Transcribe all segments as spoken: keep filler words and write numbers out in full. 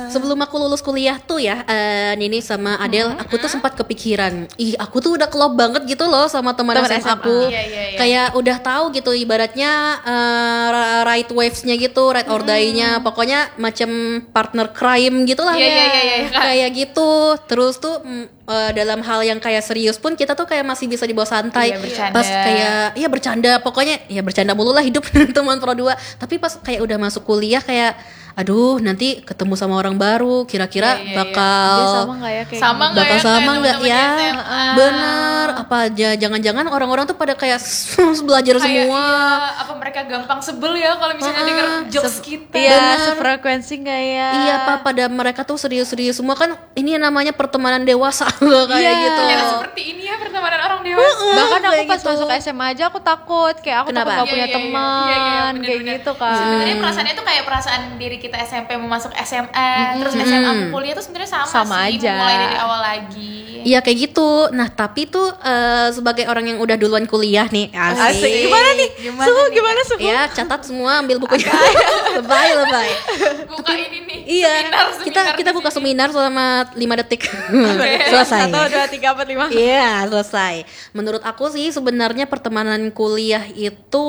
sebelum aku lulus kuliah tuh ya, uh, Nini sama Adele, hmm. aku tuh sempat kepikiran, ih aku tuh udah klop banget gitu loh sama teman S M A aku, iya, iya, iya. Kayak udah tahu gitu ibaratnya uh, right waves-nya gitu, right or die-nya, hmm. pokoknya macam partner crime gitu lah iya, ya, iya, iya, iya. Kayak gitu. Terus tuh uh, dalam hal yang kayak serius pun kita tuh kayak masih bisa dibawa santai, iya, bercanda. Pas kayak iya bercanda, pokoknya ya bercanda mulu lah hidup teman pro dua. Tapi pas kayak udah masuk kuliah kayak aduh nanti ketemu sama orang baru kira-kira yeah, yeah, yeah. bakal Dia sama nggak ya kayak sama bakal ya, sama nggak ya uh. bener apa aja jangan-jangan orang-orang tuh pada kayak belajar kayak semua iya, apa mereka gampang sebel ya kalau misalnya uh, denger jokes Se- kita iya sefrekuensi nggak ya iya apa pada mereka tuh serius-serius semua kan ini namanya pertemanan dewasa kayak yeah. gitu ya seperti ini ya pertemanan orang dewasa uh, bahkan aku pas gitu. masuk S M A aja aku takut kayak aku Kenapa? takut gak iya, punya iya, teman iya, iya, iya, bener, kayak bener. gitu kan sebenarnya perasaannya tuh kayak perasaan diri kita S M P mau masuk S M A mm-hmm. terus S M A mau kuliah tuh sebenarnya sama, sama sih aja. mulai dari awal lagi. Iya kayak gitu. Nah tapi tuh uh, sebagai orang yang udah duluan kuliah nih asik. asik. Gimana nih? Gimana suhu nih, gimana suhu? Ya catat semua ambil bukunya. lebay lebay. Buka ini nih. Iya. Seminar, seminar kita kita buka seminar selama lima detik. Okay. Selesai. Satu dua tiga empat lima. Iya selesai. Menurut aku sih sebenarnya pertemanan kuliah itu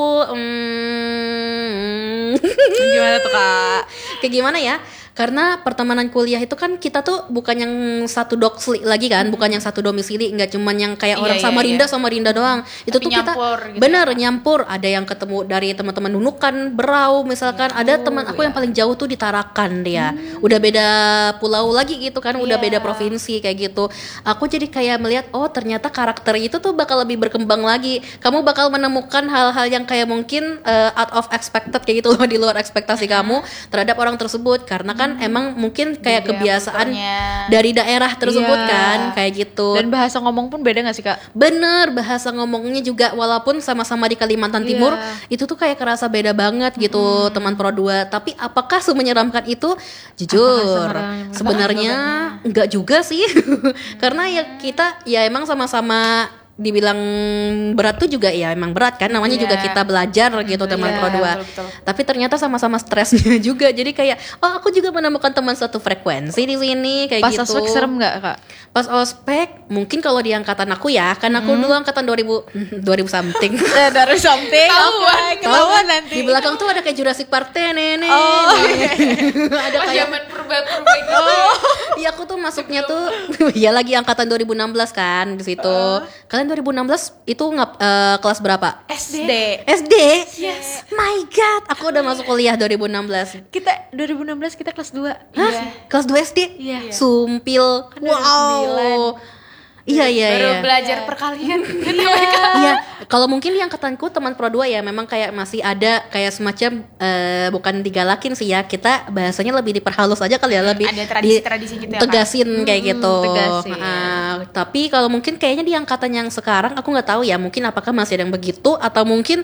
hmm, gimana tuh kak? Kayak gimana ya? Karena pertemanan kuliah itu kan kita tuh bukan yang satu doksli lagi kan, hmm. bukan yang satu domisili, nggak cuman yang kayak iya, orang iya, Samarinda iya. Samarinda doang. Itu tapi tuh kita gitu bener ya, nyampur. Ada yang ketemu dari teman-teman Nunukan, Berau misalkan. Ya, ada teman aku ya. yang paling jauh tuh di Tarakan dia. Hmm. Udah beda pulau lagi gitu kan, udah yeah. beda provinsi kayak gitu. Aku jadi kayak melihat oh ternyata karakter itu tuh bakal lebih berkembang lagi. Kamu bakal menemukan hal-hal yang kayak mungkin uh, out of expected kayak gitu loh di luar ekspektasi hmm. kamu terhadap orang tersebut karena kan hmm. emang mungkin kayak beda kebiasaan kulturnya. Dari daerah tersebut yeah. kan kayak gitu. Dan bahasa ngomong pun beda gak sih kak? Bener, bahasa ngomongnya juga walaupun sama-sama di Kalimantan yeah. Timur itu tuh kayak kerasa beda banget gitu hmm. teman pro dua. Tapi apakah semenyeramkan itu? Jujur sebenarnya enggak juga sih. Karena ya kita ya emang sama-sama dibilang berat tuh juga ya emang berat kan namanya yeah. juga kita belajar gitu teman yeah, pro dua tapi ternyata sama-sama stresnya juga jadi kayak oh aku juga menemukan teman satu frekuensi di sini kayak pas gitu. Pas ospek serem nggak kak? Pas ospek mungkin kalau di angkatan aku ya kan aku hmm. dulu angkatan dua ribu dua ribu something dua ribu something ketahuan ketahuan nanti di belakang tuh ada kayak Jurassic Park nenek oh ada kayak zaman purba-purba gitu oh iya aku tuh masuknya tuh ya lagi angkatan dua ribu enam belas kan di situ uh. Kalian dua ribu enam belas itu ngap uh, kelas berapa? S D. S D? Yes. My God, aku udah masuk kuliah dua ribu enam belas. Kita dua ribu enam belas kita kelas dua. Hah? Iya. Kelas dua S D? Iya. Sumpil. Kan wow. Iya iya baru iya. belajar perkalian gitu Iya, kalau mungkin di angkatanku teman pro dua ya memang kayak masih ada kayak semacam uh, bukan digalakin sih ya. Kita bahasanya lebih diperhalus aja kali ya, lebih ada tradisi-tradisi gitu ya. Tegasin kayak hmm, gitu. Tegasin. Uh, tapi kalau mungkin kayaknya di angkatan yang sekarang aku nggak tahu ya, mungkin apakah masih ada yang begitu atau mungkin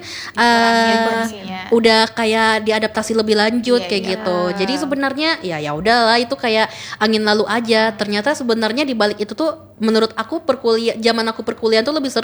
uh, udah kayak diadaptasi lebih lanjut yeah, kayak yeah. gitu. Jadi sebenarnya ya ya udahlah itu kayak angin lalu aja. Ternyata sebenarnya di balik itu tuh menurut aku perkuliah zaman aku perkuliahan tuh lebih seru